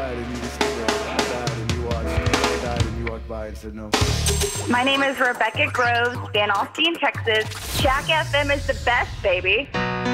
died and you just, I died and you watched. I died and you walked by and said no. My name is Rebecca Groves, Van Alstyne, Texas. Jack FM is the best, baby.